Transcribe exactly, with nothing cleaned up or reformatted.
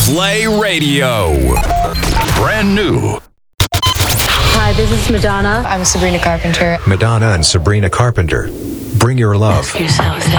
Play Radio. Brand new. Hi, this is Madonna. I'm Sabrina Carpenter. Madonna and Sabrina Carpenter. Bring your love. Ask yourself